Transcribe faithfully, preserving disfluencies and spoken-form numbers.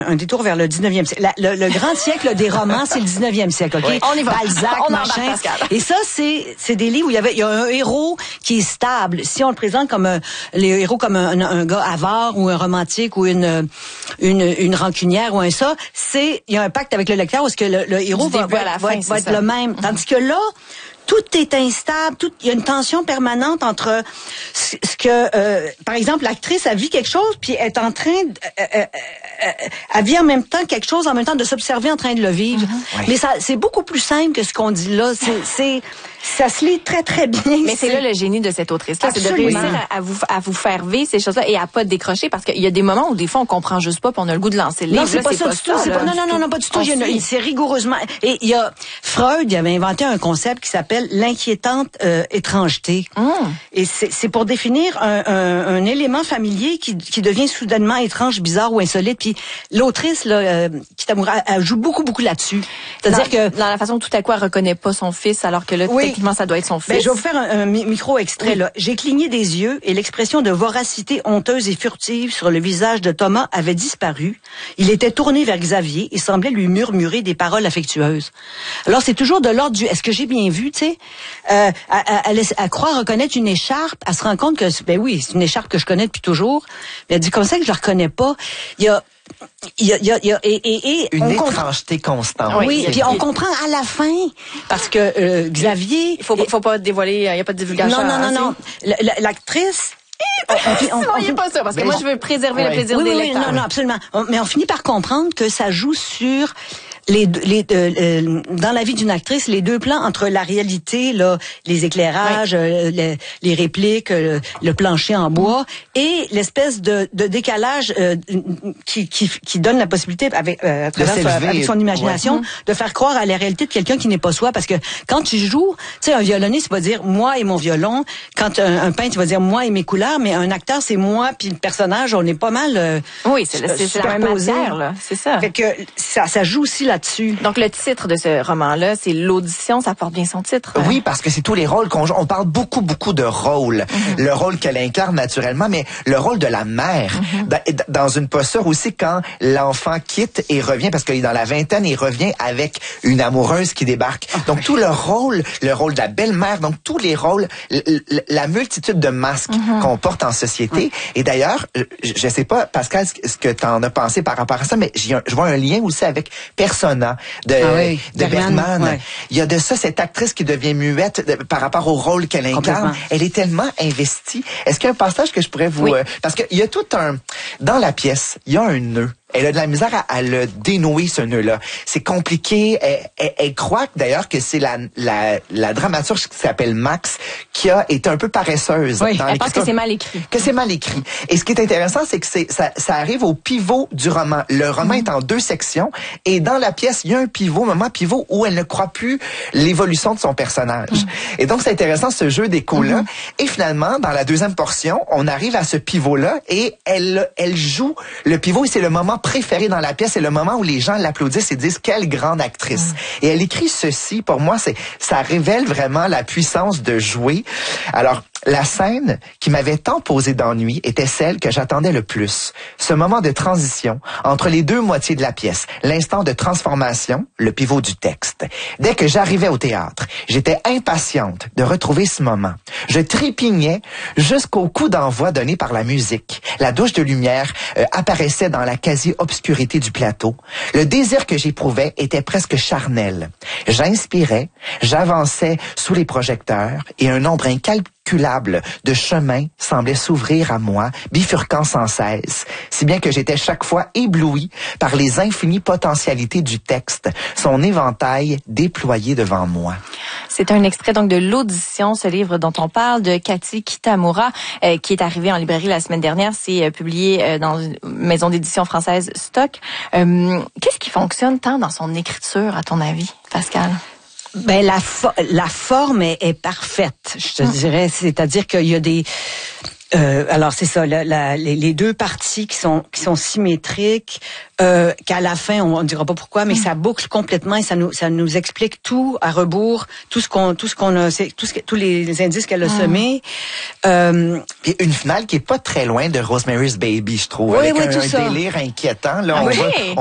Un détour vers le dix-neuvième siècle. La, le, le grand siècle des romans, c'est le dix-neuvième siècle, OK? Oui, on y va. Balzac, on machin. Et ça, c'est c'est des livres où il y avait il y a un héros qui est stable. Si on le présente comme un, les héros comme un, un gars avare ou un romantique ou une une une rancunière ou un ça, c'est il y a un pacte avec le lecteur où est-ce que le, le héros va, va, va, va, fin, va être le même. Tandis que là, tout est instable, tout il y a une tension permanente entre ce, ce que euh, par exemple l'actrice a vu quelque chose puis est en train de, euh, euh, euh, elle vit en même temps quelque chose en même temps de s'observer en train de le vivre. Mm-hmm. Oui. Mais ça c'est beaucoup plus simple que ce qu'on dit là, c'est c'est ça se lit très très bien. Mais c'est là le génie de cette autrice là, c'est de réussir à, à vous à vous faire vivre ces choses-là et à pas décrocher parce qu'il y a des moments où des fois on comprend juste pas puis on a le goût de lancer le livre. Non, c'est pas ça du tout, c'est pas non non non non pas du tout, c'est rigoureusement et il y a Freud, il avait inventé un concept qui s'appelle l'inquiétante euh, étrangeté. Mm. Et c'est, c'est pour définir un, un, un élément familier qui, qui devient soudainement étrange, bizarre ou insolite. Puis l'autrice, là, euh, Kitamura, elle joue beaucoup, beaucoup là-dessus. C'est-à-dire dans, que dans la façon tout à coup elle reconnaît pas son fils, alors que là, oui. Techniquement, ça doit être son fils. Ben, je vais vous faire un, un micro-extrait. Oui. Là. J'ai cligné des yeux et l'expression de voracité honteuse et furtive sur le visage de Thomas avait disparu. Il était tourné vers Xavier et semblait lui murmurer des paroles affectueuses. Alors, c'est toujours de l'ordre du « est-ce que j'ai bien vu », tu sais? Euh, elle, elle, elle croit reconnaître une écharpe, elle se rend compte que, ben oui, c'est une écharpe que je connais depuis toujours, mais elle dit comme ça que je la reconnais pas. Il y a, il y a, il y a, il y a et, et, et une on étrangeté comprend, constante. Oui, puis on comprend à la fin, parce que euh, Xavier... Il faut, et, faut pas dévoiler, il y a pas de divulgation. Non, non, non, non. L'actrice... On, on, on, non, il n'y a pas ça, parce que moi, je veux préserver ouais. le plaisir oui, des oui, lecteurs. Non, non, absolument. Mais on finit par comprendre que ça joue sur... Les, les, euh, euh, dans la vie d'une actrice, les deux plans entre la réalité, là, les éclairages, oui. euh, les, les répliques, euh, le plancher en bois, et l'espèce de, de décalage euh, qui, qui, qui donne la possibilité, avec, euh, à travers sa, avec son imagination, ouais. de faire croire à la réalité de quelqu'un qui n'est pas soi. Parce que quand tu joues, tu sais, un violoniste va dire moi et mon violon. Quand un, un peintre va dire moi et mes couleurs, mais un acteur c'est moi puis le personnage, on est pas mal. Euh, oui, c'est, c'est, c'est la même matière, là. C'est ça. Fait que ça, ça joue aussi là-dessus. Donc, le titre de ce roman-là, c'est L'audition, ça porte bien son titre. Oui, parce que c'est tous les rôles qu'on joue. On parle beaucoup, beaucoup de rôles. Mm-hmm. Le rôle qu'elle incarne naturellement, mais le rôle de la mère. Mm-hmm. Dans une posture aussi, quand l'enfant quitte et revient, parce qu'il est dans la vingtaine, il revient avec une amoureuse qui débarque. Oh, donc, oui. tout le rôle, le rôle de la belle-mère, donc tous les rôles, la multitude de masques mm-hmm. qu'on porte en société. Mm-hmm. Et d'ailleurs, je sais pas, Pascal, ce que tu en as pensé par rapport à ça, mais je vois un lien aussi avec Persona. de, ah oui, de Bergman. Bergman. Ouais. Il y a de ça, cette actrice qui devient muette de, par rapport au rôle qu'elle incarne. Elle est tellement investie. Est-ce qu'il y a un passage que je pourrais vous... Oui. Euh, parce qu'il y a tout un... Dans la pièce, il y a un nœud. Elle a de la misère à, à le dénouer, ce nœud-là. C'est compliqué. Elle, elle, elle croit d'ailleurs que c'est la, la, la dramaturge qui s'appelle Max qui a été un peu paresseuse. Oui, dans elle pense que c'est mal écrit. Que c'est mal écrit. Et ce qui est intéressant, c'est que c'est, ça, ça arrive au pivot du roman. Le roman mmh. est en deux sections et dans la pièce, il y a un pivot, un moment pivot où elle ne croit plus l'évolution de son personnage. Mmh. Et donc, c'est intéressant ce jeu d'écho-là. Mmh. Et finalement, dans la deuxième portion, on arrive à ce pivot-là et elle, elle joue le pivot et c'est le moment préféré dans la pièce, c'est le moment où les gens l'applaudissent et disent quelle grande actrice. Mm. Et elle écrit ceci, pour moi, c'est ça révèle vraiment la puissance de jouer. Alors, la scène qui m'avait tant posé d'ennui était celle que j'attendais le plus. Ce moment de transition entre les deux moitiés de la pièce, l'instant de transformation, le pivot du texte. Dès que j'arrivais au théâtre, j'étais impatiente de retrouver ce moment. Je trépignais jusqu'au coup d'envoi donné par la musique. La douche de lumière euh, apparaissait dans la quasi-obscurité du plateau. Le désir que j'éprouvais était presque charnel. J'inspirais, j'avançais sous les projecteurs et un nombre incalculable de chemins semblait s'ouvrir à moi, bifurquant sans cesse, si bien que j'étais chaque fois ébloui par les infinies potentialités du texte, son éventail déployé devant moi. C'est un extrait donc de L'audition, ce livre dont on parle, de Cathy Kitamura, euh, qui est arrivé en librairie la semaine dernière. C'est euh, publié euh, dans une maison d'édition française Stock. Euh, qu'est-ce qui fonctionne tant dans son écriture, à ton avis, Pascal? Ben la fo- la forme est, est parfaite, je te hum. dirais. C'est-à-dire qu'il y a des Euh, alors c'est ça, la, la, les, les deux parties qui sont qui sont symétriques, euh, qu'à la fin on ne dira pas pourquoi, mais mm. ça boucle complètement et ça nous ça nous explique tout à rebours, tout ce qu'on tout ce qu'on a, c'est, tout ce que, tous les indices qu'elle a mm. semés. Euh, et une finale qui est pas très loin de Rosemary's Baby, je trouve, oui, avec oui, un, tout un ça. délire inquiétant. Là, ah, on oui. voit,